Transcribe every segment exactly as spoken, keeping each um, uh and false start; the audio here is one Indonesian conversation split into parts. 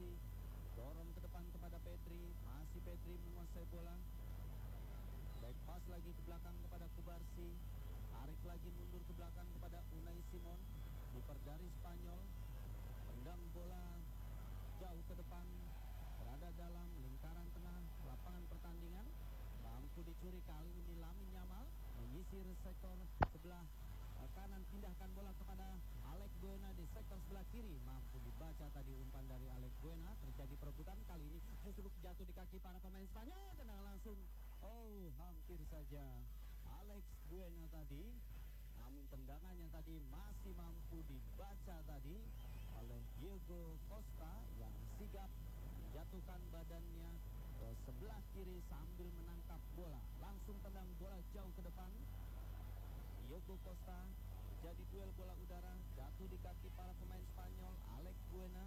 Kubarsi, dorong ke depan kepada Pedri, masih Pedri menguasai bola. Back pass lagi ke belakang kepada Kubarsi, tarik lagi mundur ke belakang kepada Unai Simon, kiper dari Spanyol, tendang bola jauh ke depan, berada dalam lingkaran tengah lapangan pertandingan, mampu dicuri kali ini Lamine Yamal, menyisir sektor sebelah kanan, pindahkan bola kepada Alex Buena di sektor sebelah kiri, mampu dibaca tadi umpan dari Alex Buena, terjadi perebutan, kali ini justru jatuh di kaki para pemain Spanyol, tendangan langsung, oh hampir saja Alex Buena tadi, namun tendangannya tadi masih mampu dibaca tadi oleh Diego Costa yang sigap menjatuhkan badannya ke sebelah kiri sambil menangkap bola, langsung tendang bola jauh ke depan. Diego Costa, jadi duel bola udara, jatuh di kaki para pemain Spanyol. Alex Buena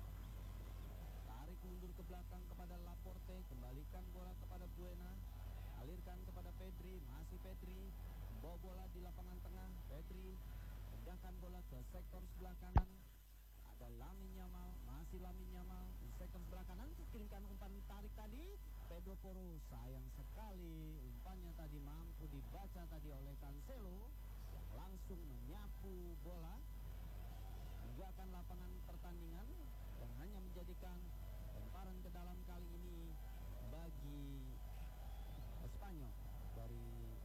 tarik mundur ke belakang kepada Laporte, kembalikan bola kepada Buena, alirkan kepada Pedri, masih Pedri, bawa bola di lapangan tengah, Pedri pindahkan bola ke sektor sebelah kanan, ada Lamine Yamal, masih Lamine Yamal di sektor sebelah kanan, kirimkan umpan tarik tadi, Pedro Porro, sayang sekali umpannya tadi mampu dibaca tadi oleh Cancelo yang langsung menyapu bola, meninggalkan lapangan pertandingan dan hanya menjadikan lemparan ke dalam kali ini bagi Spanyol. Dari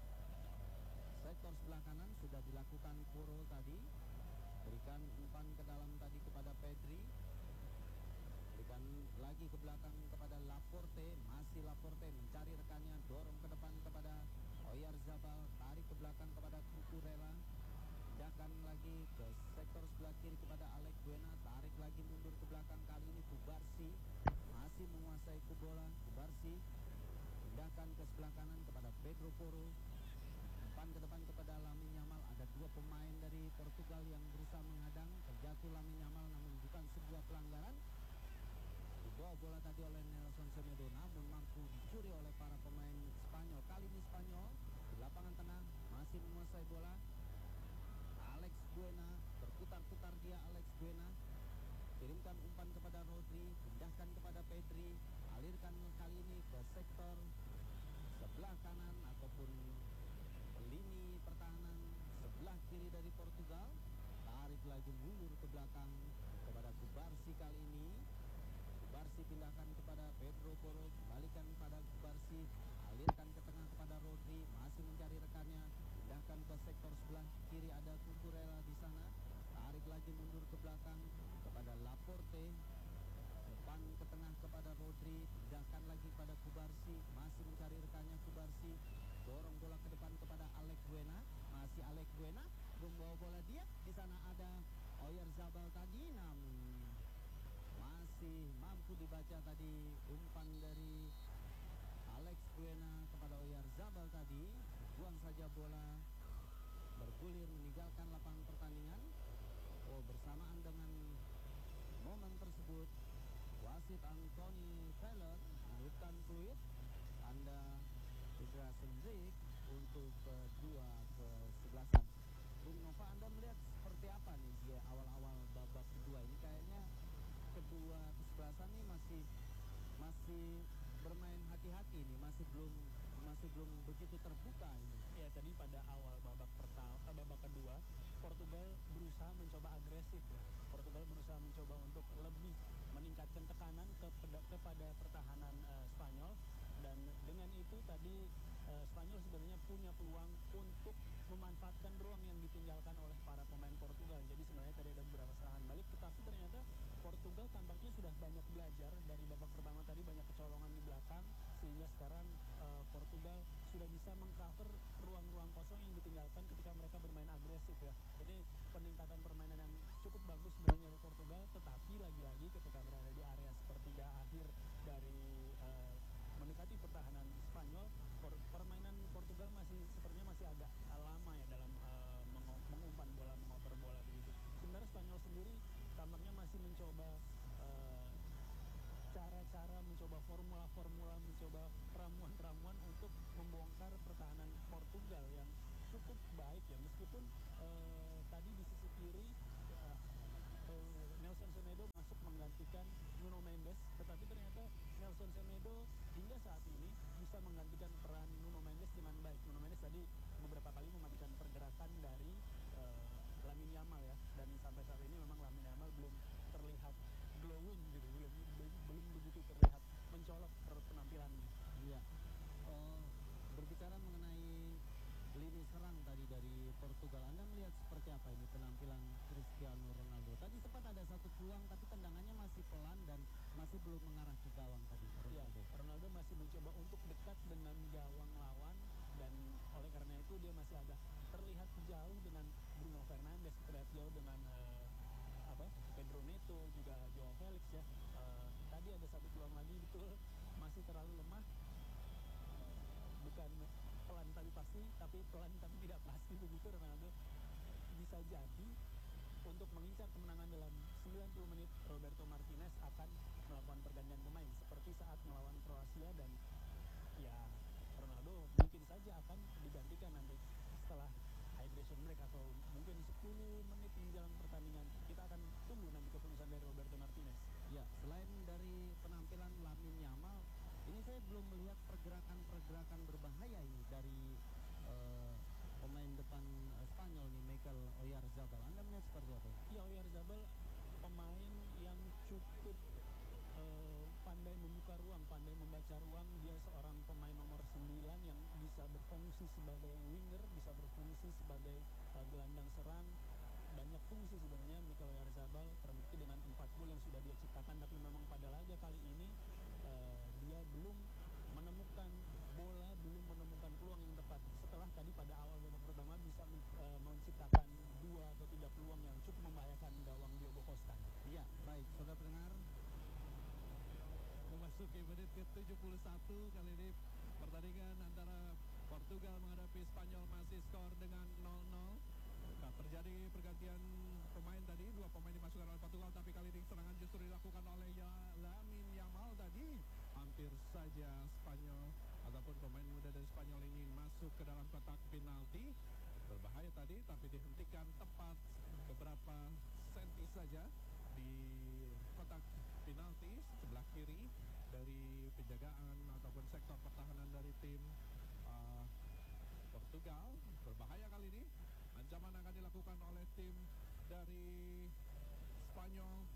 sektor sebelah kanan sudah dilakukan Porro tadi, berikan umpan ke dalam tadi kepada Pedri, berikan lagi ke belakang kepada Laporte, masih Laporte mencari rekannya, dorong ke depan kepada Oyarzabal, tarik ke belakang kepada Cucurella, pindahkan lagi ke sektor sebelah kiri kepada Alex Buena, tarik lagi mundur ke belakang, kali ini Kubarsi masih menguasai ke bola, Kubarsi pindahkan ke sebelah kanan kepada Pedro Porro, umpan ke depan kepada Lamine Yamal, ada dua pemain dari Portugal yang berusaha menghadang, terjatuh Lamine Yamal namun bukan sebuah pelanggaran, dibawa bola tadi oleh Nelson Semedo namun mampu dicuri oleh para pemain Spanyol. Kali ini Spanyol di lapangan tengah masih menguasai bola, Alex Buena berputar-putar dia, Alex Buena kirimkan umpan kepada Rodri, pindahkan kepada Pedri, alirkan kali ini ke sektor sebelah kanan ataupun lini pertahanan sebelah kiri dari Portugal, tarik lagi mundur ke belakang kepada Kubarsi, kali ini Kubarsi pindahkan kepada Pedro Porro, kembalikan kepada Kubarsi, alirkan ke tengah kepada Rodri, masih mencari rekannya, pindahkan ke sektor sebelah kiri, ada Cucurella di sana, tarik lagi mundur ke belakang kepada Laporte, depan ke tengah kepada Rodri, pindahkan lagi kepada Kubarsi, masih mencari rekannya Kubarsi, dorong bola ke depan kepada Alex Buena, masih Alex Buena membawa bola dia, di sana ada Oyarzabal tadi, namun masih mampu dibaca tadi umpan dari Alex Buena kepada Oyarzabal tadi, buang saja bola, bergulir meninggalkan lapangan pertandingan. Oh, bersamaan dengan momen tersebut wasit Anthony Taylor menunjukkan fluid tanda Federation Break untuk kedua kesebelasan. Bung Nova, Anda melihat seperti apa nih dia awal-awal babak kedua ini? Kayaknya kedua kesebelasan ini masih masih bermain hati-hati nih, masih belum masih belum begitu terbuka ini. Ya, tadi pada awal babak pertama, babak kedua, Portugal berusaha mencoba agresif ya. Portugal berusaha mencoba untuk lebih meningkatkan tekanan kepada, kepada pertahanan uh, Spanyol, dan dengan itu tadi uh, Spanyol sebenarnya punya peluang untuk memanfaatkan ruang yang ditinggalkan oleh para pemain Portugal. Jadi sebenarnya tadi ada beberapa serangan balik, tetapi ternyata Portugal tampaknya sudah banyak belajar dari babak pertama tadi, banyak kecolongan di belakang, sehingga sekarang uh, Portugal sudah bisa mengcover ruang-ruang kosong yang ditinggalkan ketika mereka bermain agresif ya. Jadi peningkatan permainan yang cukup bagus sebenarnya oleh Portugal, tetapi lagi-lagi ketika berada di area sepertiga akhir dari uh, mendekati pertahanan Spanyol, permainan Portugal masih sepertinya masih agak lama ya dalam uh, mengumpan bola, mengoper bola begitu. Sebenarnya Spanyol sendiri tampaknya masih mencoba uh, cara-cara, mencoba formula-formula, mencoba ramuan-ramuan untuk membongkar pertahanan Portugal yang cukup baik ya, meskipun uh, tadi di sisi kiri uh, uh, Nelson Semedo masuk menggantikan Nuno Mendes tetapi ternyata Nelson Semedo hingga saat ini bisa menggantikan peran Nuno Mendes dengan baik. Nuno Mendes tadi beberapa kali mematikan pergerakan dari uh, Lamine Yamal ya, dan sampai saat ini memang Lamine Yamal belum terlihat glowing gitu, belum belum, belum begitu terlihat mencolok penampilannya. Iya. Uh, berbicara mengenai lini serang tadi dari Portugal, Anda melihat seperti apa ini penampilan Cristiano Ronaldo? Tadi sempat ada satu peluang tapi tendangannya masih pelan dan masih belum mengarah ke gawang tadi. Ya, Ronaldo masih mencoba untuk dekat dengan gawang lawan, dan oleh karena itu dia masih agak terlihat jauh dengan Bruno Fernandes, terlihat jauh dengan uh, apa Pedro Neto, juga Joao Felix ya. Uh, tadi ada satu peluang lagi, betul masih terlalu lemah. Bukan pelan tapi pasti, tapi pelan tapi tidak pasti begitu. Ronaldo bisa jadi untuk mengincar kemenangan dalam sembilan puluh menit, Roberto Martinez akan melakukan pergantian pemain seperti saat melawan Kroasia, dan ya Ronaldo mungkin saja akan digantikan nanti setelah hydration break atau mungkin sepuluh menit menjelang pertandingan. Kita akan tunggu nanti keputusan dari Roberto Martinez. Ya, selain dari penampilan Lamine Yamal, ini saya belum melihat pergerakan-pergerakan berbahaya ini dari uh, pemain depan uh, Spanyol nih, Mikel Oyarzabal. Anda melihat seperti apa? Ya, Oyarzabal pemain yang cukup uh, pandai membuka ruang, pandai membaca ruang. Dia seorang pemain nomor sembilan yang bisa berfungsi sebagai winger, bisa berfungsi sebagai uh, gelandang serang. Banyak fungsi sebenarnya Mikel Oyarzabal, terbukti dengan empat gol yang sudah dia ciptakan, tapi memang pada laga kali ini uh, dia belum menemukan bola, belum menemukan peluang yang tepat. Setelah tadi pada awal babak pertama bisa uh, menciptakan dua atau tiga peluang yang cukup membahayakan gawang Diogo Costa. Iya, baik, saudara pendengar, memasuki menit ke tujuh puluh satu kali ini pertandingan antara Portugal menghadapi Spanyol masih skor dengan nol nol. Nah, terjadi pergantian pemain tadi, dua pemain dimasukkan oleh Portugal, tapi kali ini serangan justru dilakukan oleh ya, Lamine Yamal tadi. Hampir saja Spanyol ataupun pemain muda dari Spanyol ini masuk ke dalam kotak penalti. Berbahaya tadi, tapi dihentikan tepat beberapa senti saja di kotak penalti sebelah kiri dari penjagaan ataupun sektor pertahanan dari tim uh, Portugal. Berbahaya kali ini. Ancaman akan dilakukan oleh tim dari Spanyol.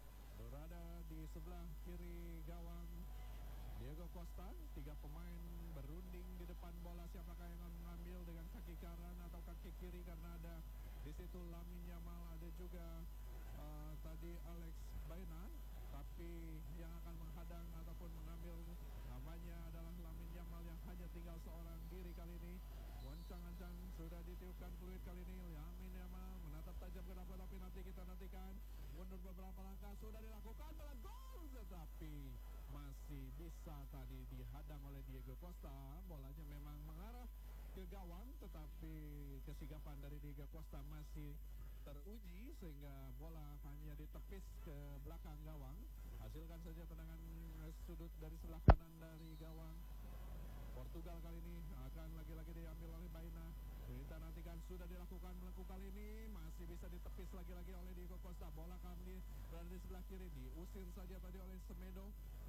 Berada di sebelah kiri gawang Diego Costa. Tiga pemain berunding di depan bola. Siapakah yang akan mengambil dengan kaki kanan atau kaki kiri, karena ada di situ Lamine Yamal, ada juga uh, tadi Alex Baena. Tapi yang akan menghadang ataupun mengambil namanya adalah Lamine Yamal yang hanya tinggal seorang diri kali ini. Wancang-ancang sudah ditiupkan fluid kali ini. Lamine Yamal menatap tajam ke dalam kotak penalti. Kita nantikan mundur beberapa langkah, sudah dilakukan bola gol, tetapi masih bisa tadi dihadang oleh Diego Costa. Bolanya memang mengarah ke gawang, tetapi kesigapan dari Diego Costa masih teruji sehingga bola hanya ditepis ke belakang gawang. Hasilkan saja tendangan sudut dari sebelah kanan dari gawang Portugal. Kali ini akan lagi-lagi diambil oleh Baena. Kita nantikan, sudah dilakukan melengkung kali ini, masih bisa ditepis lagi-lagi oleh Diego Costa. Bola kali berada di sebelah kiri, diusir saja tadi oleh Semedo.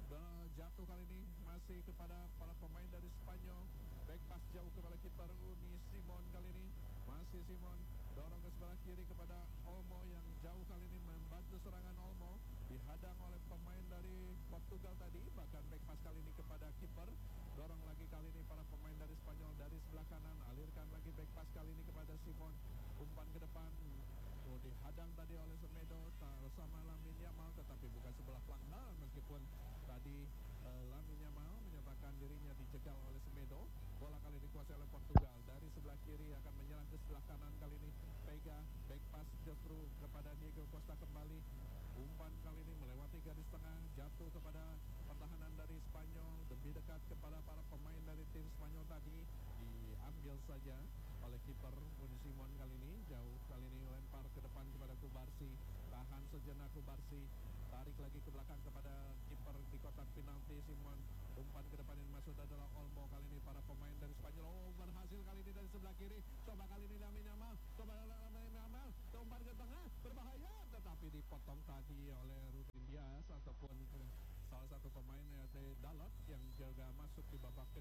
Jatuh kali ini masih kepada para pemain dari Spanyol. Back pass jauh kepada kiper Unai Simon. Kali ini masih Simon dorong ke sebelah kiri kepada Olmo yang jauh kali ini membantu serangan Olmo. Dihadang oleh pemain dari Portugal tadi, bahkan back pass kali ini kepada kiper. Dorong lagi kali ini para pemain dari Spanyol dari sebelah kanan, alirkan lagi back pass kali ini kepada Simon. Umpan ke depan, oh, dihadang tadi oleh Semedo bersama Lamine Yamal, tetapi bukan sebelah pelanggaran meskipun tadi uh, Lamine Yamal menyatakan dirinya dijegal oleh Semedo. Bola kali ini dikuasai oleh Portugal. Dari sebelah kiri akan menyerang ke sebelah kanan, kali ini Vega, back pass justru kepada Diego Costa kembali. Umpan kali ini melewati garis tengah, jatuh kepada pertahanan dari Spanyol, lebih dekat kepada para pemain dari tim Spanyol tadi. Diambil saja oleh kiper Unai Simon kali ini, jauh kali ini lempar ke depan kepada Kubarsi. Tahan sejenak Kubarsi, tarik lagi ke belakang kepada kiper di kotak penalti Simon. Umpan ke depan yang masuk adalah Olmo. Kali ini para pemain dari Spanyol, oh, berhasil kali ini dari sebelah kiri. Coba kali ini Lamine Yamal, coba Lamine Yamal, umpan ke tengah, berbahaya, tetapi dipotong tadi oleh Ruben Dias ataupun salah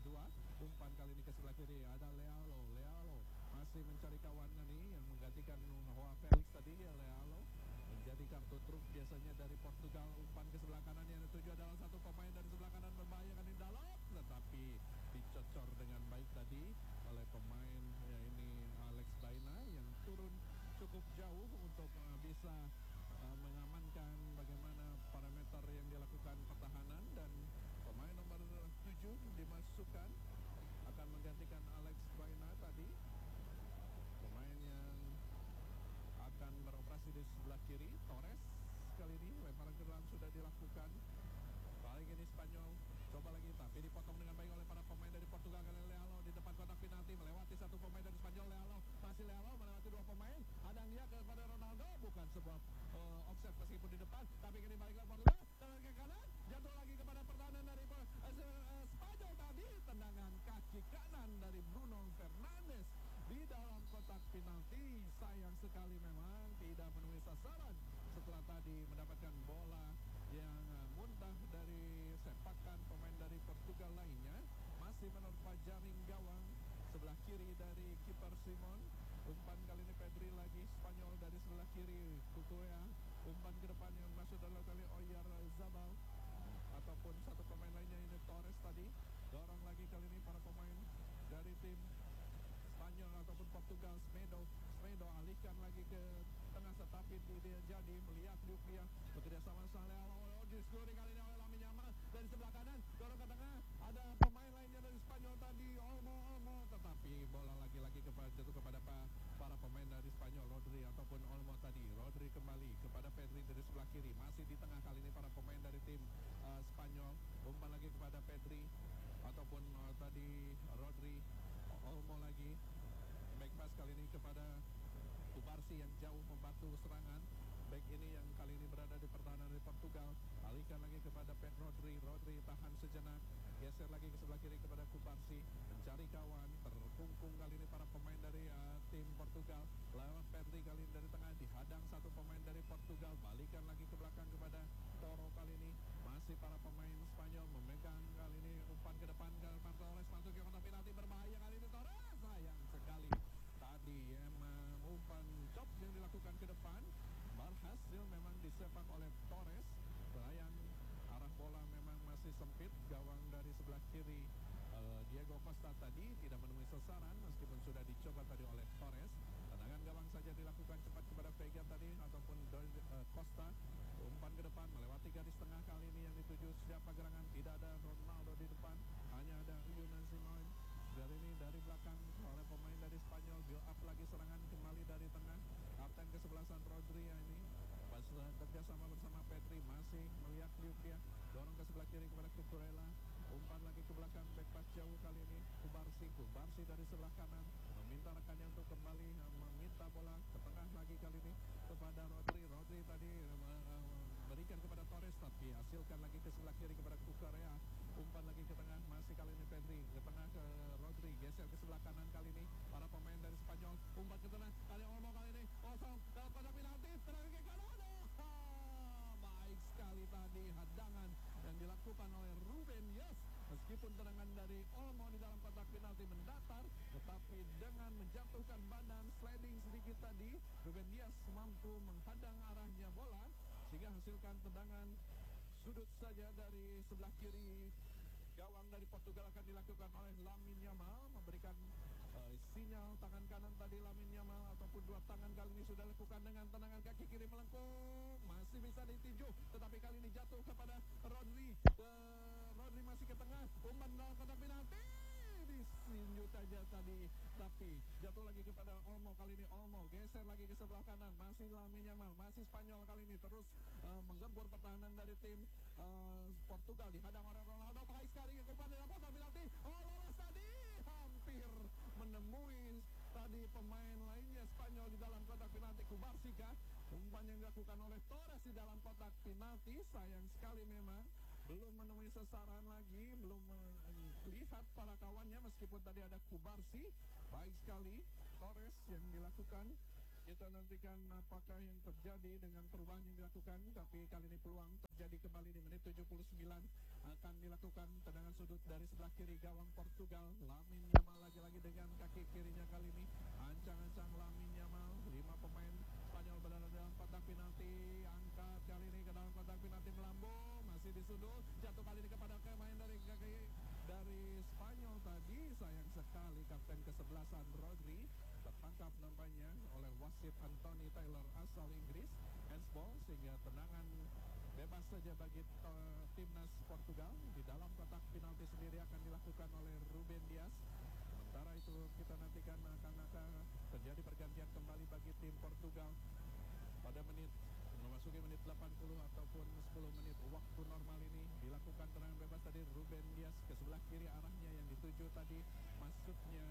kedua. Umpan kali ini ke sebelah kiri ada Lealo. Lealo masih mencari kawannya nih yang menggantikan Joao Felix tadi. Ya, Lealo menjadi kartu truf biasanya dari Portugal. Umpan ke sebelah kanan yang dituju adalah satu pemain dari sebelah kanan, membahayakan di dalam, tetapi dicocor dengan baik tadi oleh pemain ya ini Alex Baena yang turun cukup jauh untuk uh, bisa uh, mengamankan bagaimana parameter yang dilakukan pertahanan, dan pemain nomor tujuh dimasukkan akan menggantikan Alex Baena tadi, pemain yang akan beroperasi di sebelah kiri. Torres kali ini lemparan ke dalam sudah dilakukan. Kali ini Spanyol coba lagi, tapi dipotong dengan baik oleh para pemain dari Portugal. Kali Lealo di depan kotak penalti melewati satu pemain dari Spanyol. Lealo masih Lealo melewati dua pemain. Ada dia kepada Ronaldo, bukan sebuah uh, offset meskipun di depan, tapi kini balik ke Portugal dan ke kanan, jatuh lagi kepada pertahanan dari uh, uh, Spanyol tadi. Tendangan kaki kanan dari Bruno Fernandes di dalam kotak penalti. Sayang sekali memang tidak menemui sasaran setelah tadi mendapatkan bola yang uh, muntah dari sepakan pemain dari Portugal lainnya. Masih menerpa jaring gawang sebelah kiri dari kiper Simon. Umpan kali ini Pedri lagi, Spanyol dari sebelah kiri Kukurea. Umpan ke depan yang masuk dalam kali Oyar Zabal ataupun satu pemain lainnya ini Torres tadi. Dorong lagi kali ini para pemain dari tim Spanyol ataupun Portugal. Semedo, Semedo alihkan lagi ke tengah, tetapi dia jadi melihat dia bekerja sama sama Lealo. Diskuri kali ini oleh Lamine Yamal dari sebelah kanan, dorong ke tengah. Ada pemain lainnya dari Spanyol tadi, Olmo, Olmo, tetapi bola lagi-lagi kepada jatuh kepada pa, para pemain dari Spanyol, Rodri ataupun Olmo tadi. Rodri kembali kepada Pedri dari sebelah kiri, masih di tengah kali ini para pemain dari tim uh, Spanyol. Umpan lagi kepada Pedri ataupun uh, tadi Rodri, Olmo lagi. Back pass kali ini kepada Kubarsi yang jauh membantu serangan. Back ini yang kali ini berada di pertahanan dari Portugal. Alihkan lagi kepada Pet Rodri. Rodri tahan sejenak, geser lagi ke sebelah kiri kepada Kubarsi, mencari kawan. Terkungkung kali ini para pemain dari uh, tim Portugal. Lewat Pedri kali ini dari tengah, dihadang satu pemain dari Portugal. Balikan lagi ke belakang kepada Toro kali ini. Masih para pemain Spanyol memegang kali ini umpan ke depan ke Torres, masuk ke kotak penalti, berbahaya kali ini Torres. Sayang sekali tadi emang umpan job yang dilakukan ke depan berhasil memang disepak oleh Torres. Sayang arah bola memang masih sempit. Gawang dari sebelah kiri uh, Diego Costa tadi tidak menemui sasaran meskipun sudah dicoba tadi oleh Torres. Tendangan gawang saja dilakukan cepat kepada Vega tadi ataupun uh, Costa. Umpan ke depan melewati garis tengah kali ini yang dituju siapa gerangan. Tidak ada Ronaldo di depan, hanya ada Unai Simon. Dari ini dari belakang oleh pemain dari Spanyol, build up lagi serangan kembali dari tengah. Kapten kesebelasan Rodri ini pas kerjasama bersama Pedri, masih melihat Liuk dia, dorong ke sebelah kiri kepada Cucurella. Umpan lagi ke belakang, back pass jauh kali ini Kubarsi. Kubarsi dari sebelah kanan meminta rekannya untuk kembali, meminta bola ke tengah lagi kali ini kepada Rodri. Rodri tadi uh, berikan kepada Torres, tapi hasilkan lagi ke sebelah kiri kepada Cucurella. Umpan lagi ke tengah, masih kali ini Pedri ke tengah ke Rodri, geser ke sebelah kanan kali ini para pemain dari Spanyol. Umpan ke tengah, kali Olmo kali ini kosong dalam kotak penalti, tendangan ke kanan. Oh, baik sekali tadi hadangan yang dilakukan oleh Ruben Dias. Meskipun tendangan dari Olmo di dalam kotak penalti mendatar, tetapi dengan menjatuhkan badan sliding sedikit tadi, Ruben Dias mampu menghadang arahnya bola sehingga hasilkan tendangan sudut saja dari sebelah kiri gawang dari Portugal. Akan dilakukan oleh Lamine Yamal, memberikan uh, sinyal tangan kanan tadi. Lamine Yamal ataupun dua tangan kali ini sudah lakukan dengan tendangan kaki kiri melengkung, masih bisa ditinju, tetapi kali ini jatuh kepada Rodri. uh, Rodri masih ke tengah, umpan dalam kotak penalti, disinju saja tadi, tapi jatuh lagi kepada Olmo. Kali ini Olmo geser lagi ke sebelah kanan, masih Lamine Yamal, masih Spanyol kali ini terus uh, menggempur pertahanan dari tim uh, Portugal. Dihadang oleh Ronaldo, baik sekali ke depan dalam kotak penalti. Oh, lolos tadi, hampir menemui tadi pemain lainnya Spanyol di dalam kotak penalti. Kubarsika, umpan yang dilakukan oleh Torres di dalam kotak penalti, sayang sekali memang belum menemui sasaran lagi, belum melihat para kawannya meskipun tadi ada Kubarsi. Baik sekali Torres yang dilakukan. Kita nantikan apakah yang terjadi dengan perubahan yang dilakukan, tapi kali ini peluang terjadi kembali di menit tujuh puluh sembilan akan dilakukan tendangan sudut dari sebelah kiri gawang Portugal. Lamine Yamal lagi-lagi dengan kaki kirinya kali ini. Ancang-ancang Lamine Yamal. Lima pemain Spanyol berada dalam kotak penalti. Angkat kali ini ke dalam kotak penalti melambung. Masih disudut. Jatuh kali ini kepada pemain dari kaki dari Spanyol tadi. Sayang sekali kapten kesebelasan Rodri tertangkap nampaknya oleh wasit Anthony Taylor asal Inggris. Handsball sehingga tendangan bebas saja bagi uh, timnas Portugal. Di dalam kotak penalti sendiri akan dilakukan oleh Ruben Dias. Sementara itu kita nantikan akan akan terjadi pergantian kembali bagi tim Portugal pada menit memasuki menit delapan puluh ataupun sepuluh menit waktu normal ini. Dilakukan tendangan bebas tadi Ruben Dias ke sebelah kiri arahnya yang dituju tadi masuknya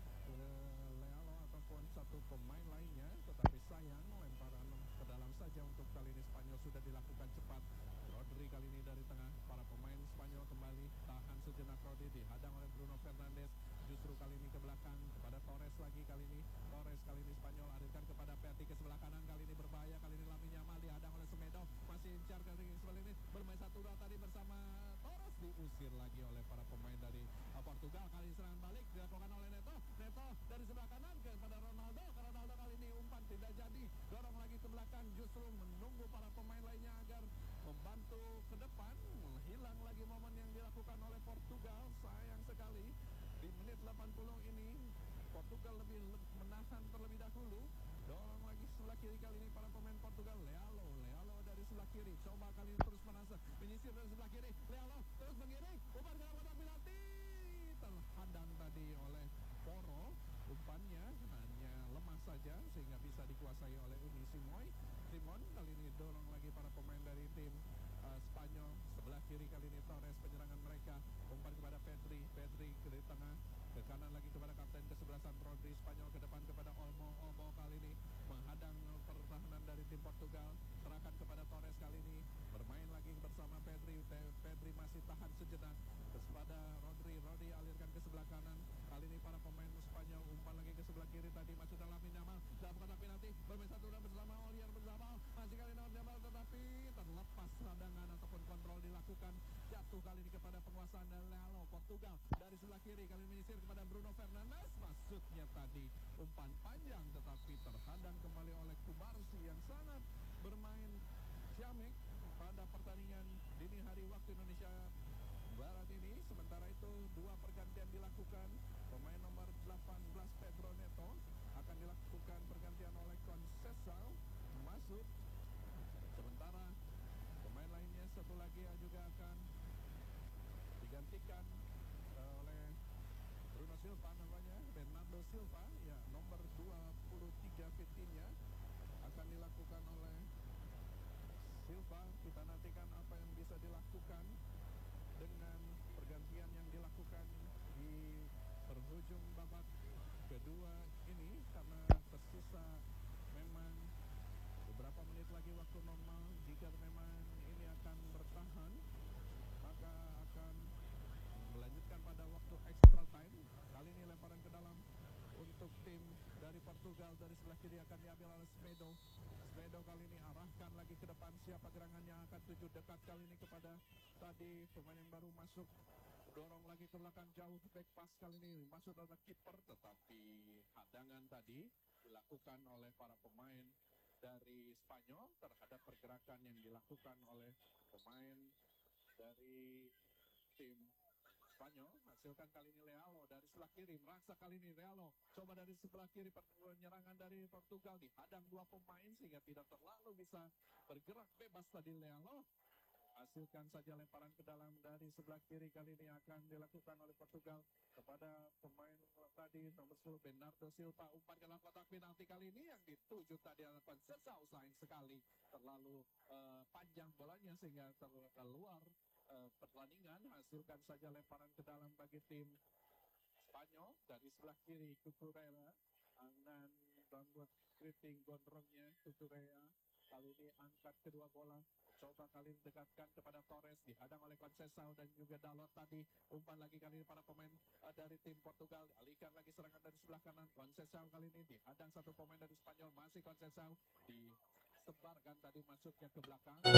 uh, Leao ataupun satu pemain lainnya, tetapi sayang lemparan ke dalam saja. Untuk kali ini Spanyol sudah dilakukan cepat. Rodri kali ini dari tengah, para pemain Spanyol kembali tahan sejenak. Rodri dihadang oleh Bruno Fernandes, justru kali ini ke belakang kepada Torres lagi. Kali ini Torres, kali ini Spanyol alirkan kepada Pepi ke sebelah kanan. Kali ini berbahaya, kali ini Lamine Yamal dihadang oleh Semedo, masih incar kali ini sebelah ini, bermain satu dua tadi bersama Torres, diusir lagi oleh para pemain dari uh, Portugal. Kali ini serangan balik dilakukan oleh Neto. Neto dari sebelah kanan kepada Ronaldo. Ronaldo kali ini umpan tidak jadi, dorong lagi ke belakang, justru menunggu para pemain lainnya agar membantu ke depan. Hilang lagi momen yang dilakukan oleh Portugal. Sayang sekali di menit delapan puluh ini Portugal lebih le- menahan terlebih dahulu. Dorong lagi sebelah kiri kali ini para pemain Portugal. Lealo, Lealo dari sebelah kiri, coba kali ini terus menasah, menyisir dari sebelah kiri. Lealo terus mengiring, umpan ke dalam kotak penalti, terhadang tadi oleh Poro. Umpannya hanya lemah saja sehingga bisa dikuasai oleh Uni Simoy. Simon kali ini dorong lagi para pemain dari tim uh, Spanyol. Sebelah kiri kali ini Torres, penyerangan mereka. Umpan kepada Pedri, Pedri ke tengah, ke kanan lagi kepada kapten kesebelasan Rodri. Spanyol ke depan kepada Olmo. Olmo kali ini menghadang pertahanan dari tim Portugal. Serahkan kepada Torres kali ini, bermain lagi bersama Pedri. Pedri masih tahan sejenak kepada Rodri. Rodri alirkan ke sebelah kanan. Kali ini para pemain Spanyol umpan lagi ke sebelah kiri tadi, masuk dalam Yamal dalam kotak penalti, bermain satu dua bersama Oliver bersama masih kali ini Yamal, tetapi terlepas hadangan ataupun kontrol dilakukan. Jatuh kali ini kepada penguasaan dari Leao. Portugal dari sebelah kiri kali ini menyisir kepada Bruno Fernandes. Maksudnya tadi umpan panjang tetapi terhadang kembali oleh Kubarsi yang sangat bermain ciamik pada pertandingan dini hari waktu Indonesia Barat ini. Sementara itu dua pergantian dilakukan. Pemain nomor delapan belas Pedro Neto akan dilakukan pergantian oleh Conceição masuk. Sementara pemain lainnya satu lagi juga akan digantikan uh, oleh Bruno Silva, namanya Bernardo Silva, ya nomor dua puluh tiga fitnya akan dilakukan oleh Silva. Kita nantikan apa yang bisa dilakukan dengan pergantian yang dilakukan di penghujung babak kedua ini, karena tersisa memang beberapa menit lagi waktu normal. Jika memang ini akan bertahan, maka akan melanjutkan pada waktu extra time. Kali ini lemparan ke dalam untuk tim dari Portugal. Dari sebelah kiri akan diambil oleh Semedo. Semedo kali ini arahkan lagi ke depan. Siapa gerangan yang akan tuju dekat kali ini kepada tadi pemain yang baru masuk. Dorong lagi ke belakang jauh, back pass kali ini masuk adalah kiper, tetapi hadangan tadi dilakukan oleh para pemain dari Spanyol terhadap pergerakan yang dilakukan oleh pemain dari tim Spanyol. Hasilkan kali ini Leao dari sebelah kiri, merasa kali ini Leao coba dari sebelah kiri, penyerangan dari Portugal dihadang dua pemain sehingga tidak terlalu bisa bergerak bebas tadi Leao. Hasilkan saja lemparan ke dalam dari sebelah kiri, kali ini akan dilakukan oleh Portugal kepada pemain tadi nomor sepuluh Bernardo Silva. Umpan ke dalam kotak penalti kali ini yang dituju tadi adalah Conceição. Sayang sekali terlalu uh, panjang bolanya sehingga ter- keluar uh, pertandingan. Hasilkan saja lemparan ke dalam bagi tim Spanyol dari sebelah kiri. Cucurella dan membuat keriting gondrongnya. Cucurella kali ini angkat kedua bola, coba kali ini dekatkan kepada Torres, dihadang oleh Conceição dan juga Dalot tadi. Umpan lagi kali ini para pemain uh, dari tim Portugal, alihkan lagi serangan dari sebelah kanan. Conceição kali ini dihadang satu pemain dari Spanyol, masih Conceição disebarkan tadi masuknya ke belakang.